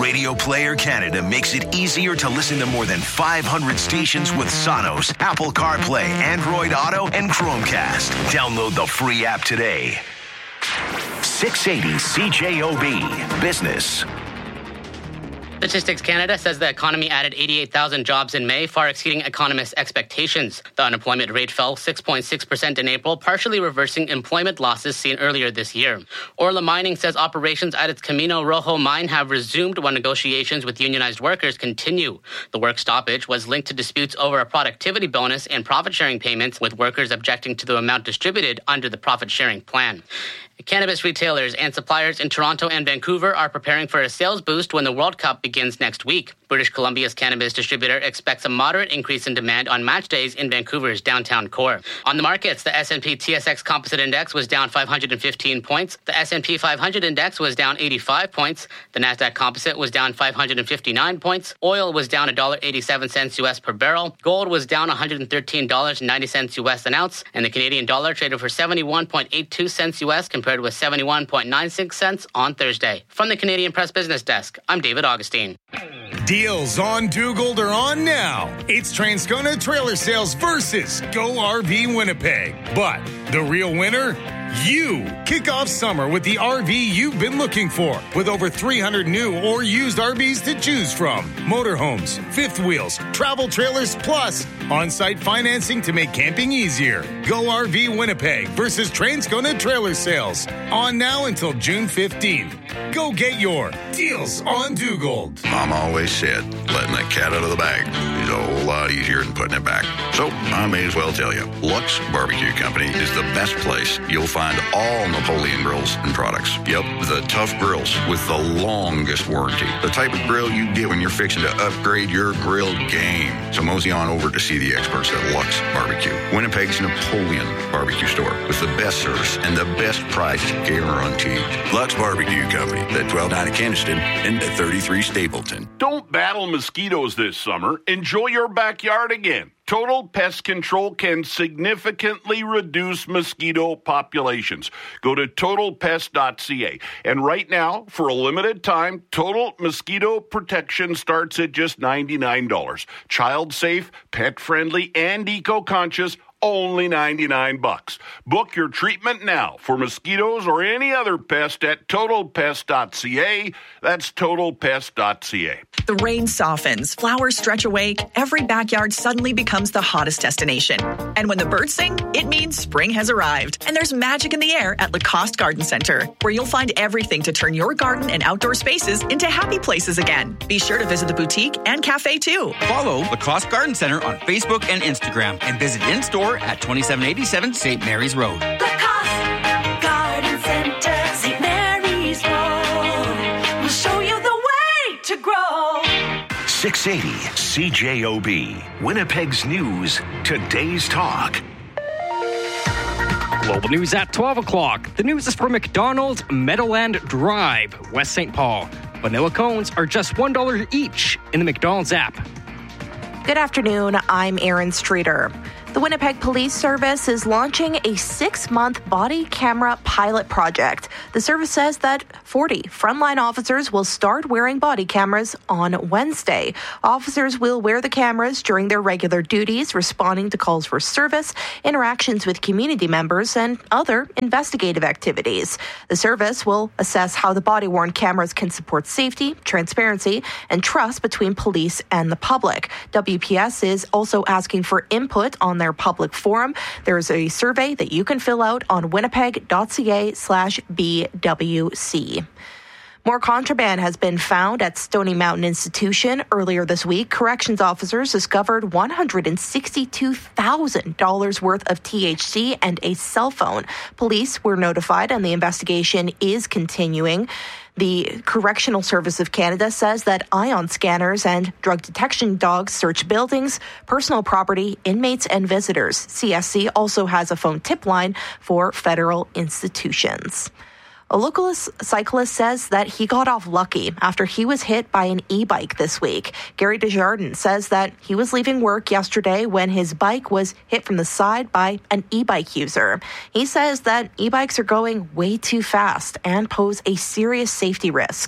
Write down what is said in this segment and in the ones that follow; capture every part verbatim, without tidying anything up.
Radio Player Canada makes it easier to listen to more than five hundred stations with Sonos, Apple CarPlay, Android Auto, and Chromecast. Download the free app today. six eighty C J O B Business. Statistics Canada says the economy added eighty-eight thousand jobs in May, far exceeding economists' expectations. The unemployment rate fell six point six percent in April, partially reversing employment losses seen earlier this year. Orla Mining says operations at its Camino Rojo mine have resumed while negotiations with unionized workers continue. The work stoppage was linked to disputes over a productivity bonus and profit-sharing payments, with workers objecting to the amount distributed under the profit-sharing plan. Cannabis retailers and suppliers in Toronto and Vancouver are preparing for a sales boost when the World Cup begins next week. British Columbia's cannabis distributor expects a moderate increase in demand on match days in Vancouver's downtown core. On the markets, the S and P T S X Composite Index was down five hundred fifteen points. The S and P five hundred Index was down eighty-five points. The Nasdaq Composite was down five hundred fifty-nine points. Oil was down one dollar eighty-seven cents U S per barrel. Gold was down one hundred thirteen dollars and ninety cents U S an ounce. And the Canadian dollar traded for seventy-one point eight two cents U S compared with seventy-one point nine six cents on Thursday. From the Canadian Press Business Desk, I'm David Augustine. Deals on Dugald are on now. It's Transcona Trailer Sales versus Go R V Winnipeg. But the real winner? You. Kick off summer with the R V you've been looking for, with over three hundred new or used R Vs to choose from. Motorhomes, fifth wheels, travel trailers, plus on-site financing to make camping easier. Go R V Winnipeg versus Transcona Trailer Sales. On now until June fifteenth. Go get your deals on Dugald. Mom always said, letting the cat out of the bag is a whole lot easier than putting it back. So I may as well tell you, Lux Barbecue Company is the best place you'll find all Napoleon grills and products. Yep, the tough grills with the longest warranty. The type of grill you get when you're fixing to upgrade your grill game. So mosey on over to see the experts at Lux Barbecue, Winnipeg's Napoleon barbecue store, with the best service and the best price guaranteed. Lux Barbecue Company, at twelve ninety Keniston and at thirty-three Stapleton. Don't battle mosquitoes this summer. Enjoy your backyard again. Total Pest Control can significantly reduce mosquito populations. Go to total pest dot c a. And right now, for a limited time, Total Mosquito Protection starts at just ninety-nine dollars. Child safe, pet friendly, and eco-conscious, only ninety-nine bucks. Book your treatment now for mosquitoes or any other pest at total pest dot c a. That's total pest dot c a. The rain softens, flowers stretch awake, every backyard suddenly becomes the hottest destination. And when the birds sing, it means spring has arrived. And there's magic in the air at Lacoste Garden Center, where you'll find everything to turn your garden and outdoor spaces into happy places again. Be sure to visit the boutique and cafe too. Follow Lacoste Garden Center on Facebook and Instagram, and visit in-store at twenty-seven eighty-seven Saint Mary's Road. Lacoste Garden Center, Saint Mary's Road. We'll show you the way to grow. six eighty C J O B, Winnipeg's News, today's talk. Global news at twelve o'clock. The news is from McDonald's Meadowland Drive, West Saint Paul. Vanilla cones are just one dollar each in the McDonald's app. Good afternoon. I'm Erin Streeter. The Winnipeg Police Service is launching a six-month body camera pilot project. The service says that forty frontline officers will start wearing body cameras on Wednesday. Officers will wear the cameras during their regular duties, responding to calls for service, interactions with community members, and other investigative activities. The service will assess how the body-worn cameras can support safety, transparency, and trust between police and the public. W P S is also asking for input on their public forum. There is a survey that you can fill out on winnipeg dot c a slash B W C. More contraband has been found at Stony Mountain Institution. Earlier this week, corrections officers discovered one hundred sixty-two thousand dollars worth of T H C and a cell phone. Police were notified and the investigation is continuing. The Correctional Service of Canada says that ion scanners and drug detection dogs search buildings, personal property, inmates, and visitors. C S C also has a phone tip line for federal institutions. A local cyclist says that he got off lucky after he was hit by an e-bike this week. Gary Desjardins says that he was leaving work yesterday when his bike was hit from the side by an e-bike user. He says that e-bikes are going way too fast and pose a serious safety risk.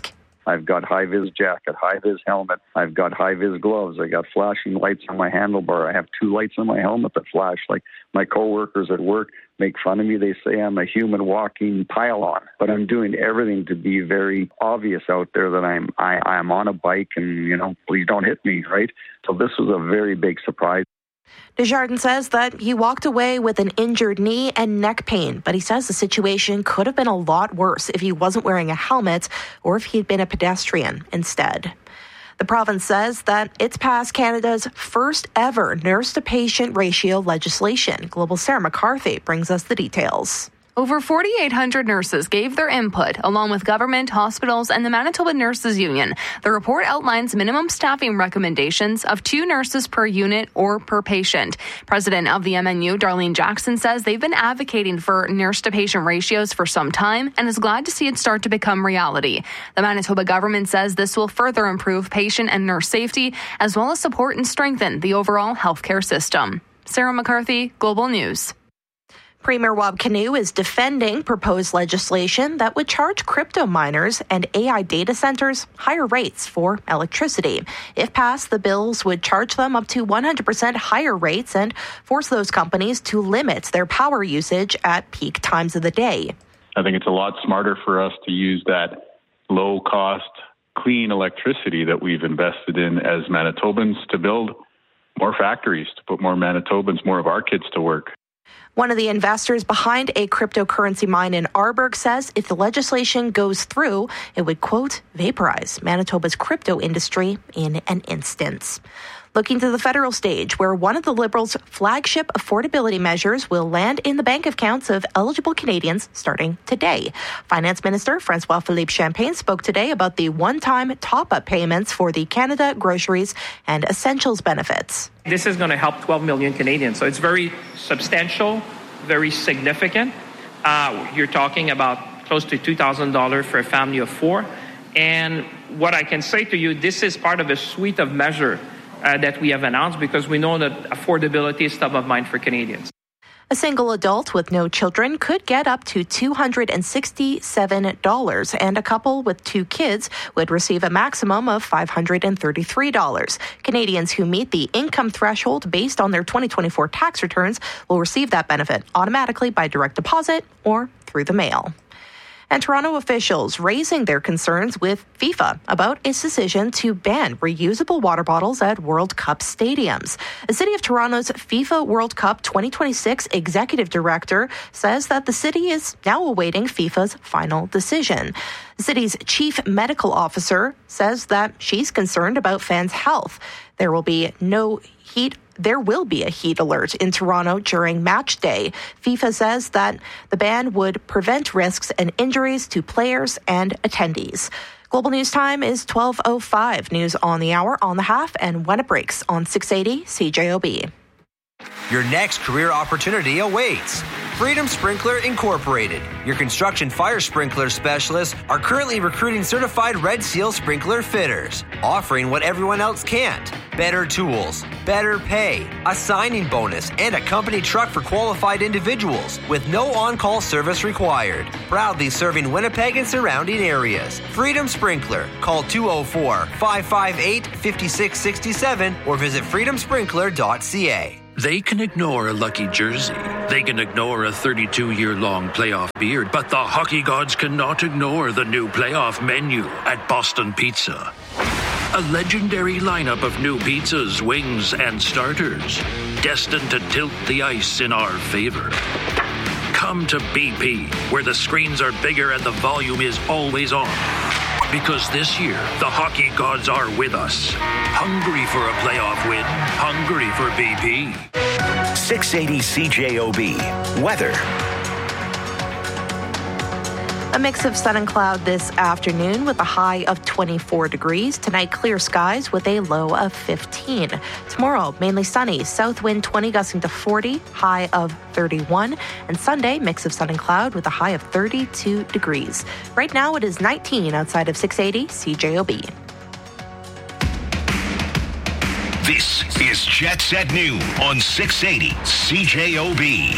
I've got high-vis jacket, high-vis helmet. I've got high-vis gloves. I got flashing lights on my handlebar. I have two lights on my helmet that flash. Like my coworkers at work make fun of me. They say I'm a human walking pylon, but I'm doing everything to be very obvious out there that I'm I, I'm on a bike and, you know, please don't hit me, right? So this was a very big surprise. Desjardins says that he walked away with an injured knee and neck pain, but he says the situation could have been a lot worse if he wasn't wearing a helmet or if he'd been a pedestrian instead. The province says that it's passed Canada's first ever nurse-to-patient ratio legislation. Global Sarah McCarthy brings us the details. Over forty-eight hundred nurses gave their input, along with government, hospitals, and the Manitoba Nurses Union. The report outlines minimum staffing recommendations of two nurses per unit or per patient. President of the M N U, Darlene Jackson, says they've been advocating for nurse-to-patient ratios for some time and is glad to see it start to become reality. The Manitoba government says this will further improve patient and nurse safety, as well as support and strengthen the overall healthcare system. Sarah McCarthy, Global News. Premier Wab Kinew is defending proposed legislation that would charge crypto miners and A I data centers higher rates for electricity. If passed, the bills would charge them up to one hundred percent higher rates and force those companies to limit their power usage at peak times of the day. I think it's a lot smarter for us to use that low-cost, clean electricity that we've invested in as Manitobans to build more factories, to put more Manitobans, more of our kids to work. One of the investors behind a cryptocurrency mine in Arborg says if the legislation goes through, it would, quote, vaporize Manitoba's crypto industry in an instant. Looking to the federal stage, where one of the Liberals' flagship affordability measures will land in the bank accounts of eligible Canadians starting today. Finance Minister François-Philippe Champagne spoke today about the one-time top-up payments for the Canada Groceries and Essentials benefits. This is going to help twelve million Canadians, so it's very substantial, very significant. Uh, you're talking about close to two thousand dollars for a family of four. And what I can say to you, this is part of a suite of measures Uh, that we have announced because we know that affordability is top of mind for Canadians. A single adult with no children could get up to two hundred sixty-seven dollars, and a couple with two kids would receive a maximum of five hundred thirty-three dollars. Canadians who meet the income threshold based on their twenty twenty-four tax returns will receive that benefit automatically by direct deposit or through the mail. And Toronto officials raising their concerns with FIFA about its decision to ban reusable water bottles at World Cup stadiums. The City of Toronto's FIFA World Cup twenty twenty-six executive director says that the city is now awaiting FIFA's final decision. The city's chief medical officer says that she's concerned about fans' health. There will be no heat There will be a heat alert in Toronto during match day. FIFA says that the ban would prevent risks and injuries to players and attendees. Global News Time is twelve oh five. News on the hour, on the half, and when it breaks on six eighty C J O B. Your next career opportunity awaits. Freedom Sprinkler Incorporated, your construction fire sprinkler specialists, are currently recruiting certified Red Seal sprinkler fitters, offering what everyone else can't. Better tools, better pay, a signing bonus, and a company truck for qualified individuals with no on-call service required. Proudly serving Winnipeg and surrounding areas. Freedom Sprinkler. Call two oh four, five five eight, five six six seven or visit freedom sprinkler dot c a. They can ignore a lucky jersey. They can ignore a thirty-two-year-long playoff beard, but the hockey gods cannot ignore the new playoff menu at Boston Pizza. A legendary lineup of new pizzas, wings, and starters, destined to tilt the ice in our favor. Come to B P, where the screens are bigger and the volume is always on. Because this year, the hockey gods are with us. Hungry for a playoff win. Hungry for B P. six eighty C J O B. Weather. A mix of sun and cloud this afternoon with a high of twenty-four degrees. Tonight, clear skies with a low of fifteen. Tomorrow, mainly sunny. South wind twenty gusting to forty, high of thirty-one. And Sunday, mix of sun and cloud with a high of thirty-two degrees. Right now, it is nineteen outside of six eighty C J O B. This is Jet Set Noon on six eighty C J O B.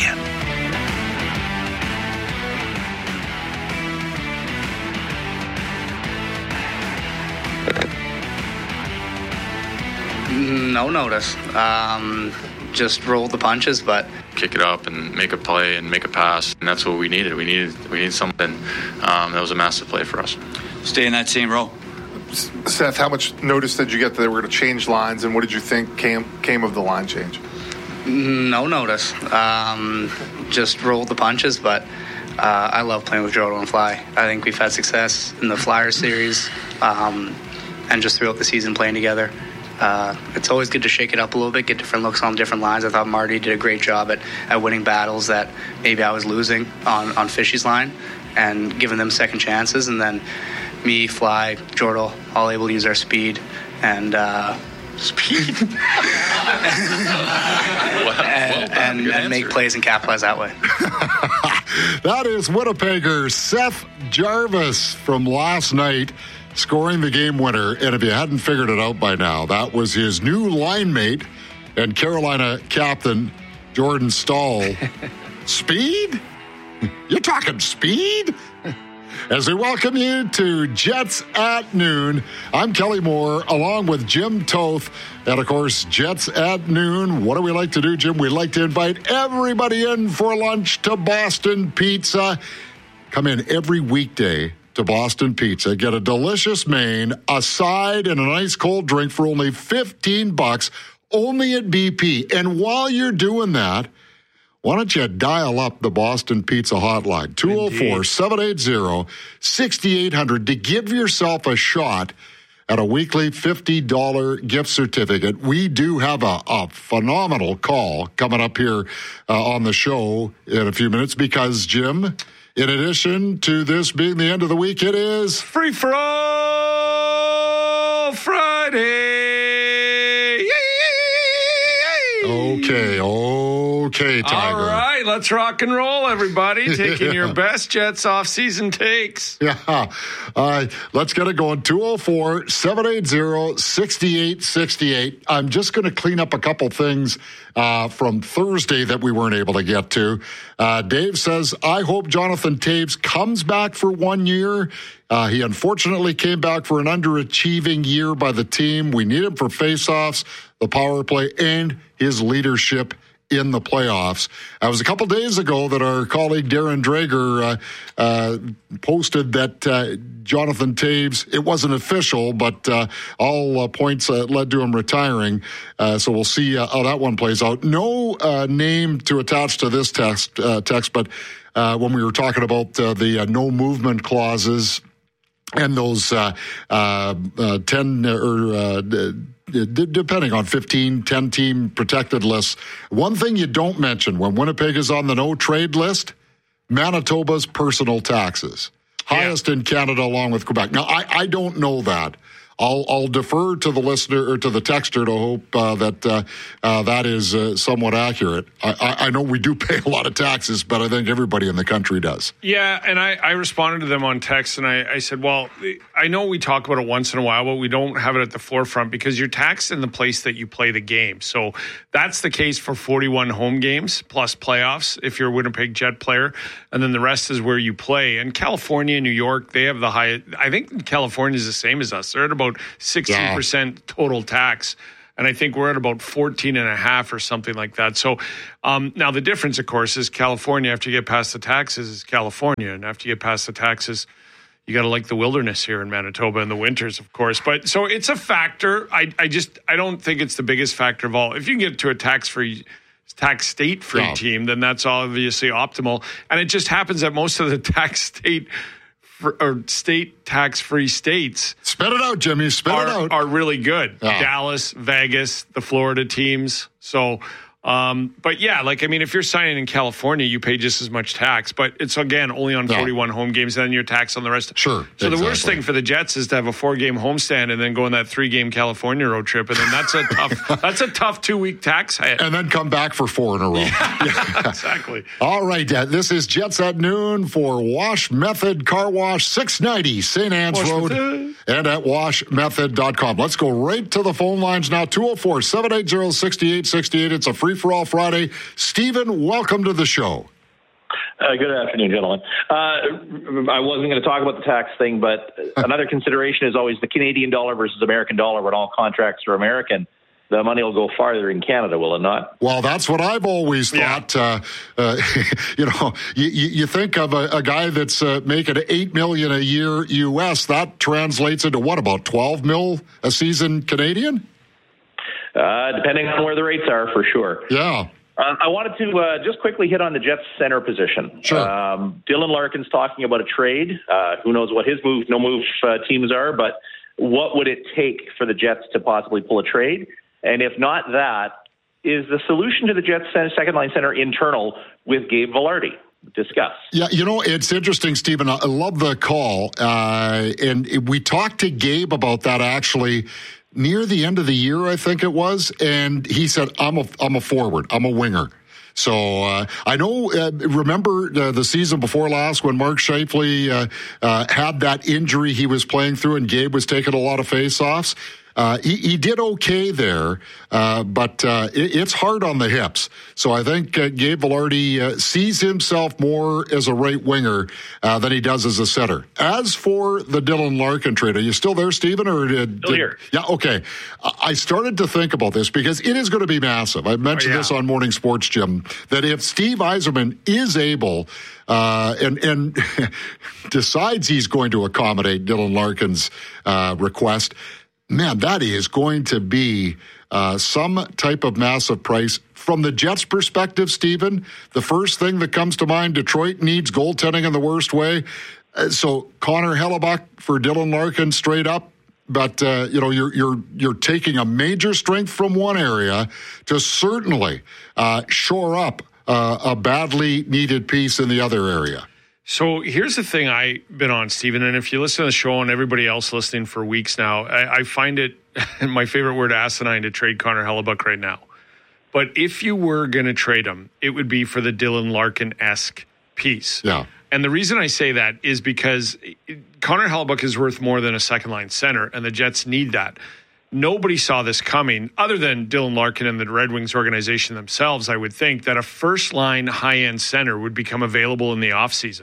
No notice. Um, just rolled the punches, but kick it up and make a play and make a pass, and that's what we needed. We needed we needed something. Um, that was a massive play for us. Stay in that same role. Seth, how much notice did you get that they were going to change lines, and what did you think came came of the line change? No notice. Um, just rolled the punches, but uh, I love playing with Jordo and Fly. I think we've had success in the Flyers series um, and just throughout the season playing together. Uh, it's always good to shake it up a little bit, get different looks on different lines. I thought Marty did a great job at, at winning battles that maybe I was losing on, on Fishy's line and giving them second chances. And then me, Fly, Jordo, all able to use our speed and uh, speed and, and, and make plays and capitalize that way. That is Winnipegger Seth Jarvis from last night, scoring the game winner. And if you hadn't figured it out by now, that was his new line mate and Carolina captain, Jordan Staal. Speed? You're talking speed? As we welcome you to Jets at Noon, I'm Kelly Moore, along with Jim Toth. And, of course, Jets at Noon. What do we like to do, Jim? We like to invite everybody in for lunch to Boston Pizza. Come in every weekday to Boston Pizza. Get a delicious main, a side, and a nice cold drink for only fifteen bucks, only at B P. And while you're doing that, why don't you dial up the Boston Pizza hotline, two oh four, seven eight zero, six eight zero zero, to give yourself a shot at a weekly fifty dollars gift certificate. We do have a, a phenomenal call coming up here uh, on the show in a few minutes because, Jim, in addition to this being the end of the week, it is Free for All Friday. Yay! Okay, okay, Tiger. All right, let's rock and roll, everybody. Taking yeah. your best Jets off-season takes. Yeah. Uh, let's get it going. two oh four, seven eight zero, six eight six eight. I'm just going to clean up a couple things uh, from Thursday that we weren't able to get to. Uh, Dave says, I hope Jonathan Toews comes back for one year. Uh, he unfortunately came back for an underachieving year by the team. We need him for faceoffs, the power play, and his leadership in the playoffs. It was a couple days ago that our colleague Darren Drager uh, uh, posted that uh, Jonathan Toews, it wasn't official, but uh, all uh, points uh, led to him retiring. Uh, so we'll see uh, how that one plays out. No uh, name to attach to this text, uh, text but uh, when we were talking about uh, the uh, no movement clauses and those uh, uh, uh, ten or uh, depending on fifteen, ten-team protected lists. One thing you don't mention when Winnipeg is on the no-trade list, Manitoba's personal taxes. Highest yeah. in Canada along with Quebec. Now, I, I don't know that. I'll, I'll defer to the listener or to the texter to hope uh, that uh, uh, that is uh, somewhat accurate. I, I, I know we do pay a lot of taxes, but I think everybody in the country does. Yeah, and I, I responded to them on text, and I, I said, well, I know we talk about it once in a while, but we don't have it at the forefront because you're taxed in the place that you play the game. So that's the case for forty-one home games plus playoffs if you're a Winnipeg Jet player, and then the rest is where you play. And California, New York, they have the highest. I think California is the same as us. They're at about sixteen percent yeah. total tax. And I think we're at about fourteen and a half or something like that. So um, now the difference, of course, is California, after you get past the taxes, is California. And after you get past the taxes, you got to like the wilderness here in Manitoba in the winters, of course. But so it's a factor. I, I just, I don't think it's the biggest factor of all. If you can get to a tax-free, tax state-free yeah. team, then that's obviously optimal. And it just happens that most of the tax state For, or state tax-free states. Spit it out, Jimmy. Spit are, it out. Are really good. Yeah. Dallas, Vegas, the Florida teams. So, um, but yeah, like, I mean, if you're signing in California, you pay just as much tax, but it's, again, only on forty-one yeah. home games, and then you're taxed on the rest. Sure. So exactly. the worst thing for the Jets is to have a four-game homestand and then go on that three-game California road trip, and then that's a tough, that's a tough two-week tax hit. And then come back for four in a row. Yeah, yeah. Exactly. All right, uh, this is Jets at Noon for Wash Method Car Wash, six ninety Saint Anne's Wash Road, Method. And at wash method dot com. Let's go right to the phone lines now, two oh four, seven eight zero, six eight six eight. It's a free-for-all Friday. Stephen, welcome to the show. Uh, good afternoon, gentlemen. Uh, I wasn't going to talk about the tax thing, but another consideration is always the Canadian dollar versus American dollar when all contracts are American. the money will go farther in Canada, will it not? Well, that's what I've always thought. Yeah. Uh, uh, you know, you, you think of a, a guy that's uh, making eight million a year U S. That translates into what, about twelve mil a season Canadian? Uh, depending on where the rates are, for sure. Yeah. Uh, I wanted to uh, just quickly hit on the Jets center position. Sure. Um, Dylan Larkin's talking about a trade. Uh, who knows what his move, no move uh, teams are, but what would it take for the Jets to possibly pull a trade? And if not that, is the solution to the Jets second line center internal with Gabe Vilardi? Discuss. Yeah, you know, it's interesting, Stephen. I love the call. Uh, and we talked to Gabe about that actually near the end of the year, I think it was, and he said, I'm a, I'm a forward. I'm a winger. So uh, I know, uh, remember uh, the season before last when Mark Scheifele uh, uh, had that injury he was playing through and Gabe was taking a lot of face-offs? Uh, he, he did okay there, uh, but uh, it, it's hard on the hips. So I think uh, Gabe Vilardi uh, sees himself more as a right winger uh, than he does as a center. As for the Dylan Larkin trade, are you still there, Stephen? Or did, still here. Did, yeah, okay. I started to think about this because it is going to be massive. I mentioned oh, yeah. this on Morning Sports, Jim, that if Steve Yzerman is able uh, and, and decides he's going to accommodate Dylan Larkin's uh, request, man, that is going to be uh, some type of massive price. From the Jets' perspective, Stephen, the first thing that comes to mind, Detroit needs goaltending in the worst way. Uh, so Connor Hellebuck for Dylan Larkin straight up. But, uh, you know, you're you're you're taking a major strength from one area to certainly uh, shore up uh, a badly needed piece in the other area. So here's the thing I've been on, Stephen, and if you listen to the show and everybody else listening for weeks now, I, I find it my favorite word asinine to trade Connor Hellebuck right now. But if you were going to trade him, it would be for the Dylan Larkin-esque piece. Yeah. And the reason I say that is because Connor Hellebuck is worth more than a second-line center, and the Jets need that. Nobody saw this coming, other than Dylan Larkin and the Red Wings organization themselves. I would think that a first-line high-end center would become available in the offseason.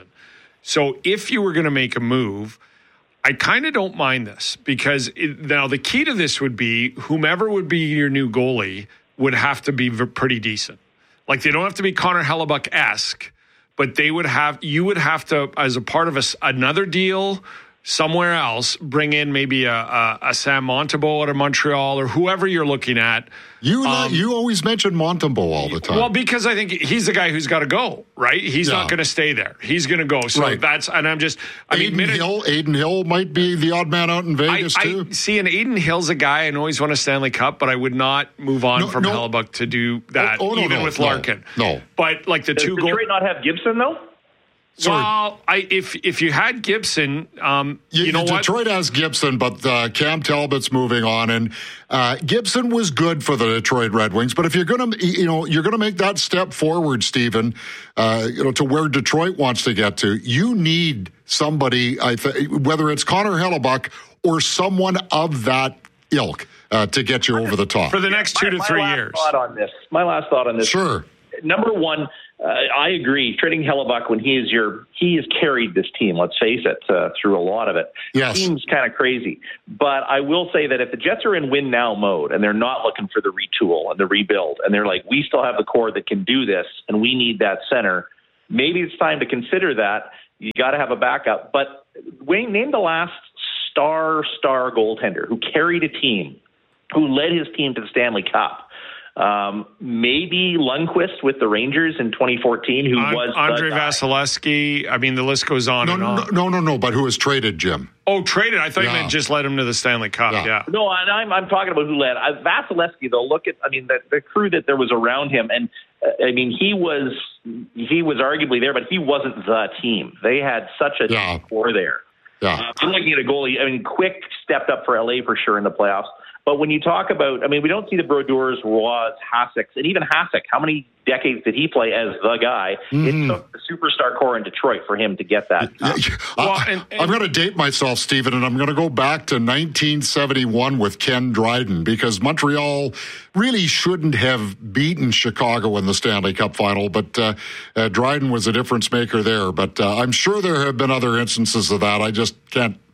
So if you were going to make a move, I kind of don't mind this because it, now the key to this would be whomever would be your new goalie would have to be pretty decent. Like they don't have to be Connor Hellebuck-esque, but they would have, you would have to, as a part of a, another deal somewhere else, bring in maybe a, a, a Sam Montembeault out of Montreal or whoever you're looking at. You um, you always mention Montembeault all the time. Well, because I think he's the guy who's got to go, right? He's yeah. not going to stay there. He's going to go. So right. that's, and I'm just, I Aiden mean, minute, Hill, Aiden Hill might be the odd man out in Vegas I, too. I see, and Aiden Hill's a guy I know he's won a Stanley Cup, but I would not move on no, from no. Hellebuck to do that, oh, oh, no, even no, with no, Larkin. No, but like the Does two Detroit goals. not have Gibson though? Sorry. Well, I, if if you had Gibson, um, you, you know Detroit what? Detroit has Gibson, but uh, Cam Talbot's moving on, and uh, Gibson was good for the Detroit Red Wings. But if you're going to, you know, you're going to make that step forward, Stephen, uh, you know, to where Detroit wants to get to, you need somebody, I th- whether it's Connor Hellebuck or someone of that ilk, uh, to get you over the top for the next two my, to my three last years. Thought on this. My last thought on this. Sure. Number one. Uh, I agree. Trading Hellebuck when he is your, he has carried this team, let's face it, uh, through a lot of it. Yes. Seems kind of crazy. But I will say that if the Jets are in win now mode and they're not looking for the retool and the rebuild, and they're like, we still have the core that can do this and we need that center, maybe it's time to consider that. You got to have a backup. But Wayne, name the last star, star goaltender who carried a team, who led his team to the Stanley Cup. Um, maybe Lundqvist with the Rangers in twenty fourteen, who An- was Andre Vasilevsky. I mean, the list goes on No, and no, on. no, no, no, but who was traded, Jim? Oh, traded. I thought Yeah. you meant just led him to the Stanley Cup. Yeah. Yeah. No, and I'm I'm talking about who led uh, Vasilevsky. Though, look at I mean the, the crew that there was around him, and uh, I mean he was he was arguably there, but he wasn't the team. They had such a Yeah. core there. Yeah. Uh, I'm looking at a goalie. I mean, Quick stepped up for L A for sure in the playoffs. But when you talk about, I mean, we don't see the Brodeurs, Roys, Hasek's, and even Hasek. How many decades did he play as the guy? Mm-hmm. It took the superstar core in Detroit for him to get that. Yeah, Well, I, and- and- I'm going to date myself, Stephen, and I'm going to go back to nineteen seventy-one with Ken Dryden because Montreal really shouldn't have beaten Chicago in the Stanley Cup final, but uh, uh, Dryden was a difference maker there. But uh, I'm sure there have been other instances of that. I just can't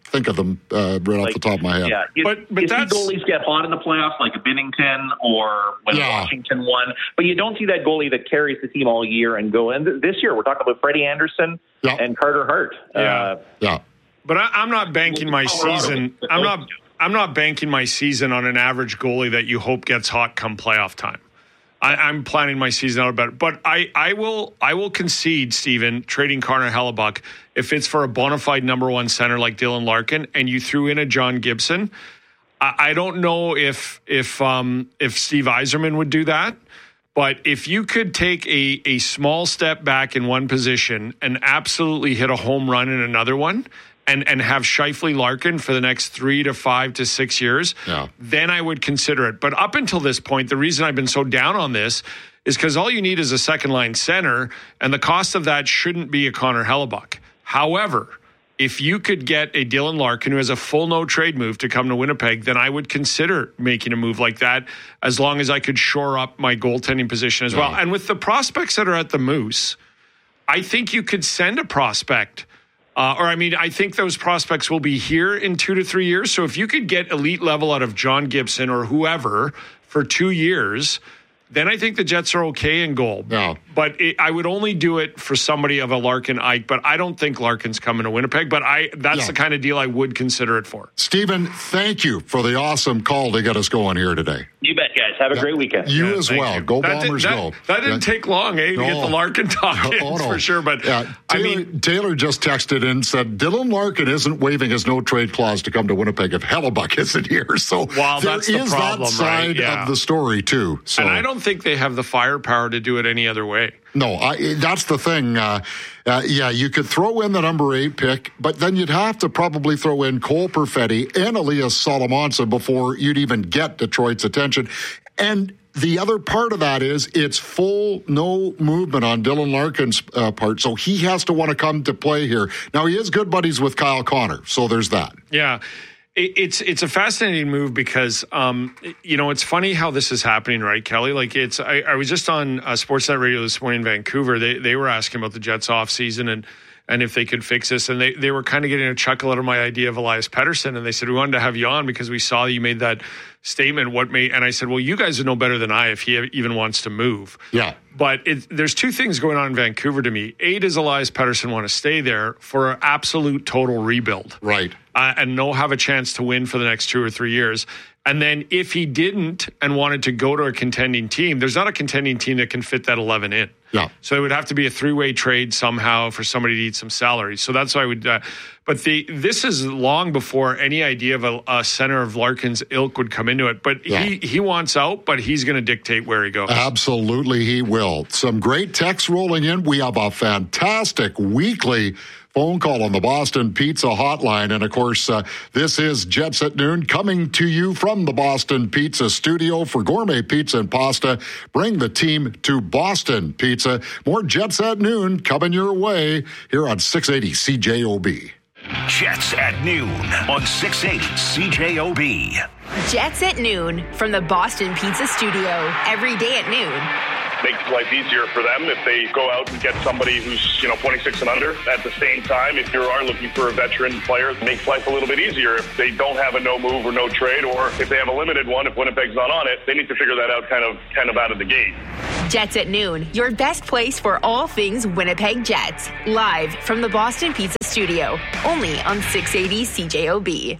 think of them uh, right like, off the top of my head. Yeah, you, but but you that's see goalies get hot in the playoffs, like a Binnington or when Yeah. Washington won. But you don't see that goalie that carries the team all year and go. And th- this year, we're talking about Freddie Anderson Yeah. and Carter Hart. Yeah. Uh, Yeah. But I, I'm not banking my season. I'm not. I'm not banking my season on an average goalie that you hope gets hot come playoff time. I, I'm planning my season out better. But I, I will. I will concede, Stephen, trading Connor Hellebuck if it's for a bona fide number one center like Dylan Larkin, and you threw in a John Gibson. I, I don't know if if um, if Steve Yzerman would do that. But if you could take a, a small step back in one position and absolutely hit a home run in another one and, and have Scheifele Larkin for the next three to five to six years, Yeah. then I would consider it. But up until this point, the reason I've been so down on this is because all you need is a second line center, and the cost of that shouldn't be a Connor Hellebuck. However, if you could get a Dylan Larkin who has a full no trade move to come to Winnipeg, then I would consider making a move like that as long as I could shore up my goaltending position as Yeah. well. And with the prospects that are at the Moose, I think you could send a prospect. Uh, or, I mean, I think those prospects will be here in two to three years. So if you could get elite level out of John Gibson or whoever for two years, then I think the Jets are okay in goal. Yeah. But it, I would only do it for somebody of a Larkin Ike, but I don't think Larkin's coming to Winnipeg. But I that's Yeah. the kind of deal I would consider it for. Stephen, thank you for the awesome call to get us going here today. you bet, guys. Have a great weekend. You Yeah, as thank well. you. Go that Bombers, did, that, go. That didn't Yeah. take long, eh, to No. get the Larkin talk in, Oh, no. for sure. But Yeah, I Taylor, mean, Taylor just texted in and said Dylan Larkin isn't waiving his no trade clause to come to Winnipeg if Hellebuck isn't here. So Well, there that's the is problem, that side right? Yeah. of the story too. So and I don't think they have the firepower to do it any other way. no, I, that's the thing. Uh, uh, yeah, you could throw in the number eight pick, but then you'd have to probably throw in Cole Perfetti and Elias Salomonson before you'd even get Detroit's attention. And the other part of that is it's full no movement on Dylan Larkin's uh, part, so he has to want to come to play here. Now, he is good buddies with Kyle Connor, so there's that. Yeah. It- It's it's a fascinating move because um you know it's funny how this is happening, right, Kelly? Like it's I, I was just on uh, Sportsnet Radio this morning in Vancouver. They they were asking about the Jets off season and and if they could fix this, and they, they were kind of getting a chuckle out of my idea of Elias Pettersson, and they said we wanted to have you on because we saw you made that statement. What made and I said, well, you guys would know better than I if he even wants to move. Yeah. But it, there's two things going on in Vancouver to me. A, does Elias Pettersson want to stay there for an absolute total rebuild? Right. Uh, and no have a chance to win for the next two or three years. And then if he didn't and wanted to go to a contending team, there's not a contending team that can fit that eleven in. Yeah. So it would have to be a three-way trade somehow for somebody to eat some salary. So that's why I would. Uh, but the this is long before any idea of a, a center of Larkin's ilk would come into it. But Yeah. he he wants out, but he's going to dictate where he goes. Absolutely, he will. Some great texts rolling in. We have a fantastic weekly phone call on the Boston Pizza Hotline. And of course, uh, this is Jets at Noon coming to you from the Boston Pizza Studio for gourmet pizza and pasta. Bring the team to Boston Pizza. More Jets at Noon coming your way here on six eighty C J O B. Jets at Noon on six eighty C J O B. Jets at Noon from the Boston Pizza Studio. Every day at noon. Makes life easier for them if they go out and get somebody who's, you know, twenty-six and under. At the same time, if you are looking for a veteran player, it makes life a little bit easier. If they don't have a no move or no trade, or if they have a limited one, if Winnipeg's not on it, they need to figure that out kind of kind of out of the gate. Jets at Noon, your best place for all things Winnipeg Jets. Live from the Boston Pizza Studio. Only on six eighty C J O B.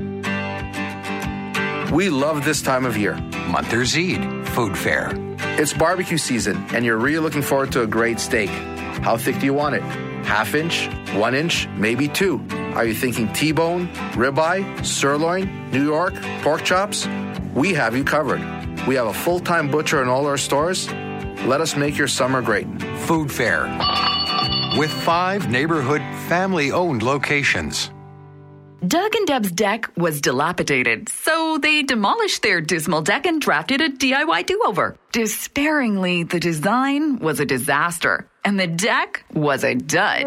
We love this time of year. Monthers Eid, food fair. It's barbecue season, and you're really looking forward to a great steak. How thick do you want it? Half inch? One inch? Maybe two? Are you thinking T-bone, ribeye, sirloin, New York, pork chops? We have you covered. We have a full-time butcher in all our stores. Let us make your summer great. Food fair. With five neighborhood family-owned locations. Doug and Deb's deck was dilapidated, so they demolished their dismal deck and drafted a D I Y do-over. Despairingly, the design was a disaster, and the deck was a dud.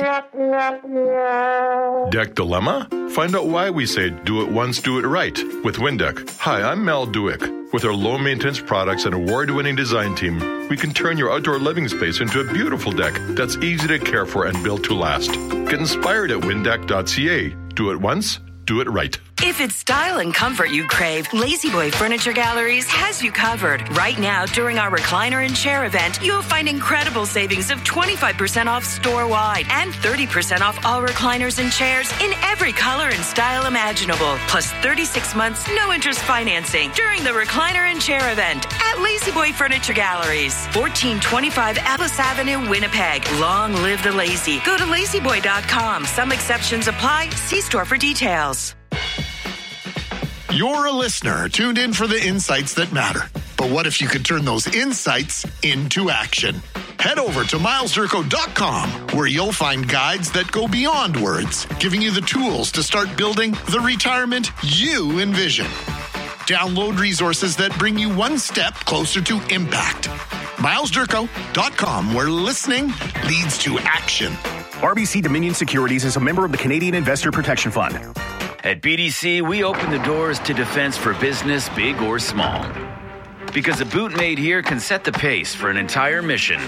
Deck dilemma? Find out why we say do it once, do it right with Windeck. Hi, I'm Mel Dewick. With our low-maintenance products and award-winning design team, we can turn your outdoor living space into a beautiful deck that's easy to care for and built to last. Get inspired at windeck dot c a. Do it once, do it right. If it's style and comfort you crave, Lazy Boy Furniture Galleries has you covered. Right now, during our recliner and chair event, you'll find incredible savings of twenty-five percent off store-wide and thirty percent off all recliners and chairs in every color and style imaginable. Plus thirty-six months, no interest financing during the recliner and chair event at Lazy Boy Furniture Galleries. fourteen twenty-five Ellis Avenue, Winnipeg. Long live the lazy. Go to lazy boy dot com. Some exceptions apply. See store for details. You're a listener tuned in for the insights that matter. But what if you could turn those insights into action? Head over to miles durko dot com, where you'll find guides that go beyond words, giving you the tools to start building the retirement you envision. Download resources that bring you one step closer to impact. miles durko dot com, where listening leads to action. R B C Dominion Securities is a member of the Canadian Investor Protection Fund. At B D C, we open the doors to defense for business, big or small. Because a boot made here can set the pace for an entire mission.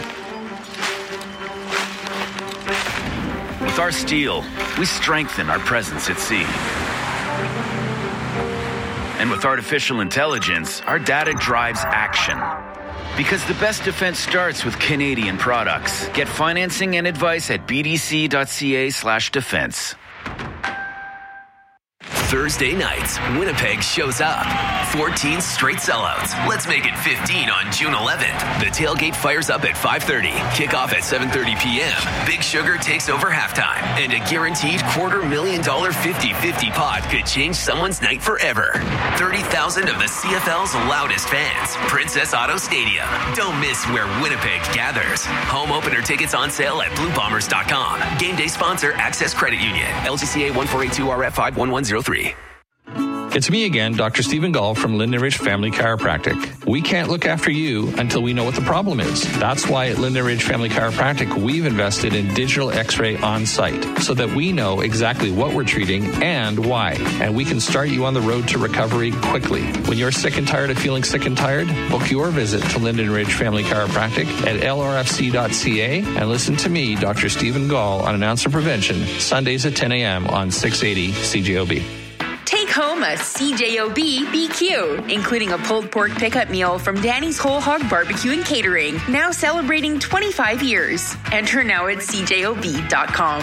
With our steel, we strengthen our presence at sea. And with artificial intelligence, our data drives action. Because the best defense starts with Canadian products. Get financing and advice at b d c dot c a slash defense. Thursday nights, Winnipeg shows up. fourteen straight sellouts. Let's make it fifteen on June eleventh. The tailgate fires up at five thirty. Kickoff at seven thirty p.m. Big Sugar takes over halftime. And a guaranteed quarter million dollar fifty-fifty pot could change someone's night forever. thirty thousand of the C F L's loudest fans. Princess Auto Stadium. Don't miss where Winnipeg gathers. Home opener tickets on sale at blue bombers dot com. Game day sponsor, Access Credit Union. L G C A one four eight two R F five one one zero three. It's me again, Doctor Stephen Gall from Linden Ridge Family Chiropractic. We can't look after you until we know what the problem is. That's why at Linden Ridge Family Chiropractic, we've invested in digital x-ray on site so that we know exactly what we're treating and why. And we can start you on the road to recovery quickly. When you're sick and tired of feeling sick and tired, book your visit to Linden Ridge Family Chiropractic at L R F C dot C A and listen to me, Doctor Stephen Gall, on Announcer Prevention, Sundays at ten a.m. on six eighty C J O B. Take home a C J O B B Q, including a pulled pork pickup meal from Danny's Whole Hog Barbecue and Catering, now celebrating twenty-five years. Enter now at c j o b dot com.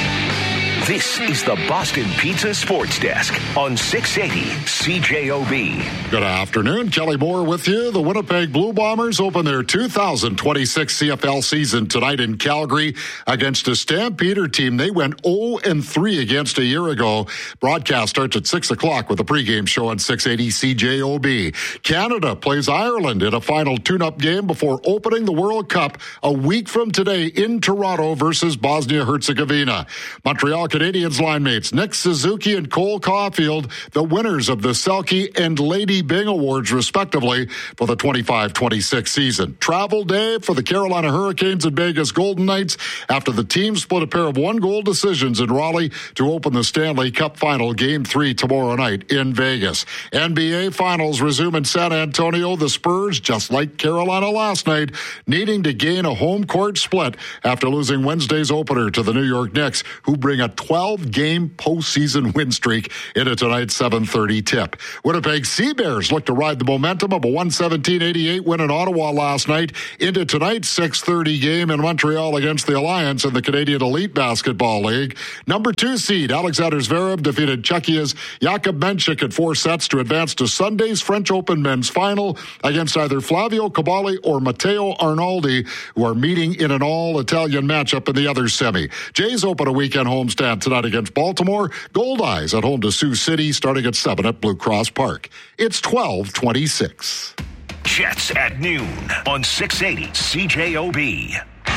This is the Boston Pizza Sports Desk on six eighty C J O B. Good afternoon. Kelly Moore with you. The Winnipeg Blue Bombers open their two thousand twenty-six C F L season tonight in Calgary against a Stampeder team. They went oh and three against a year ago. Broadcast starts at six o'clock with a pregame show on six eighty C J O B. Canada plays Ireland in a final tune-up game before opening the World Cup a week from today in Toronto versus Bosnia-Herzegovina. Montreal Canadiens line mates Nick Suzuki and Cole Caulfield, the winners of the Selke and Lady Byng Awards, respectively, for the twenty-five twenty-six season. Travel day for the Carolina Hurricanes and Vegas Golden Knights after the team split a pair of one-goal decisions in Raleigh to open the Stanley Cup Final Game three tomorrow night in Vegas. N B A Finals resume in San Antonio. The Spurs, just like Carolina last night, needing to gain a home court split after losing Wednesday's opener to the New York Knicks, who bring a twelve-game postseason win streak into tonight's seven thirty tip. Winnipeg Sea Bears look to ride the momentum of a one seventeen eighty-eight win in Ottawa last night into tonight's six thirty game in Montreal against the Alliance in the Canadian Elite Basketball League. Number two seed Alexander Zverev defeated Czechia's Jakub Menchik in four sets to advance to Sunday's French Open men's final against either Flavio Cabali or Matteo Arnaldi, who are meeting in an all-Italian matchup in the other semi. Jays open a weekend homestand tonight against Baltimore. Goldeyes at home to Sioux City starting at seven at Blue Cross Park. It's twelve twenty-six. Jets at noon on six eighty C J O B.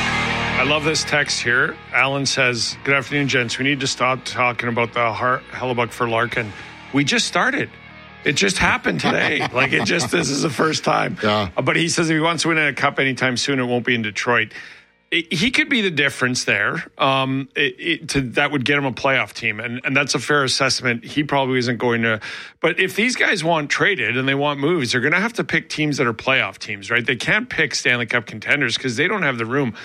I love this text here. Alan says, good afternoon, gents. We need to stop talking about the Har- Hellebuck for Larkin. We just started. It just happened today. like, it just, this is the first time. Yeah. But he says if he wants to win a cup anytime soon, it won't be in Detroit. He could be the difference there. Um, it, it, to, that would get him a playoff team, and, and that's a fair assessment. He probably isn't going to. But if these guys want traded and they want moves, they're going to have to pick teams that are playoff teams, right? They can't pick Stanley Cup contenders because they don't have the room.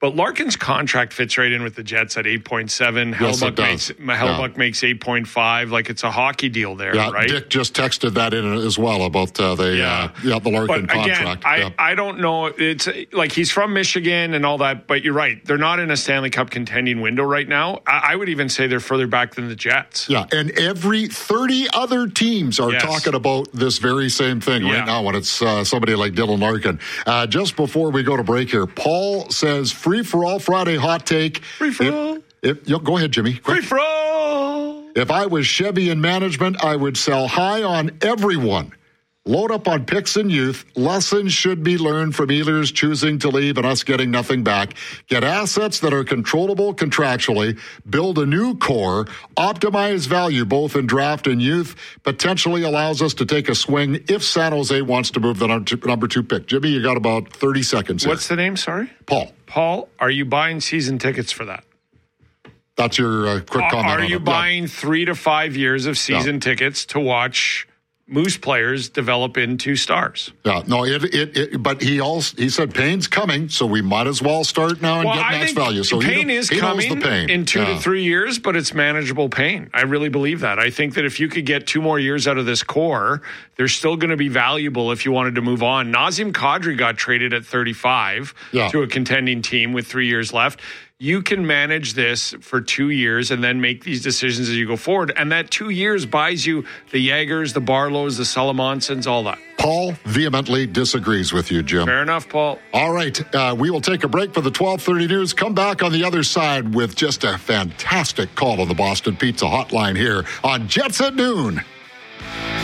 But Larkin's contract fits right in with the Jets at eight point seven. Yes, it Hellebuyck makes does. Hellebuyck Yeah. makes eight point five. Like it's a hockey deal there, Yeah, right? Dick just texted that in as well about uh, the yeah. Uh, yeah the Larkin but again, contract. I, yeah. I don't know. It's like he's from Michigan and all that, but you're right. They're not in a Stanley Cup contending window right now. I, I would even say they're further back than the Jets. Yeah, and every thirty other teams are Yes. talking about this very same thing Yeah. right now when it's uh, somebody like Dylan Larkin. Uh, just before we go to break here, Paul says, free for all Friday hot take. Free for all. If, yo, go ahead, Jimmy. Quick. Free for all. If I was Chevy in management, I would sell high on everyone. Load up on picks and youth. Lessons should be learned from Ehlers choosing to leave and us getting nothing back. Get assets that are controllable contractually. Build a new core. Optimize value both in draft and youth. Potentially allows us to take a swing if San Jose wants to move the number two, number two pick. Jimmy, you got about thirty seconds here. What's the name? Sorry? Paul. Paul, are you buying season tickets for that? That's your uh, quick comment Are on you it. buying three to five years of season Yeah. tickets to watch Moose players develop into stars? Yeah, no, it, it, it but he also he said pain's coming, so we might as well start now and Well, get I max think value. So pain he, is he knows coming the pain. in two Yeah. to three years, but it's manageable pain. I really believe that. I think that if you could get two more years out of this core, they're still going to be valuable if you wanted to move on. Nazem Kadri got traded at thirty-five Yeah. to a contending team with three years left. You can manage this for two years and then make these decisions as you go forward. And that two years buys you the Jaegers, the Barlows, the Salamonsons, all that. Paul vehemently disagrees with you, Jim. Fair enough, Paul. All right, uh, we will take a break for the twelve thirty news. Come back on the other side with just a fantastic call on the Boston Pizza Hotline here on Jets at Noon.